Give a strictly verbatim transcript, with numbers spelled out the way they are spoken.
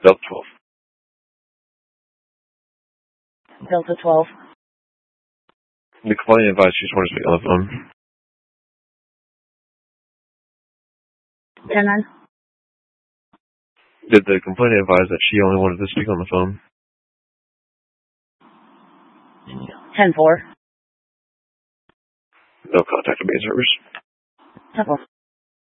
Delta twelve. Delta twelve. The complainant advised she just wanted to speak on the phone. ten nine. Did the complainant advise that she only wanted to speak on the phone? ten four. No contact with main service. ten four.